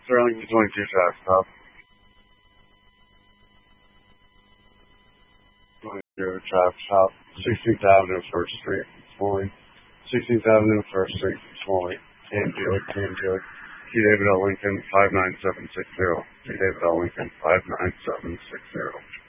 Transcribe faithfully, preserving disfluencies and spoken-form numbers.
Sterling twenty-two traffic stop. twenty-two traffic stop. sixteenth Avenue, First Street, Smalley. sixteenth Avenue, First Street, Smalley. Dan Buick, Dan Buick. T. David L. Lincoln, five nine seven six zero. T. David L. Lincoln, five nine seven six zero.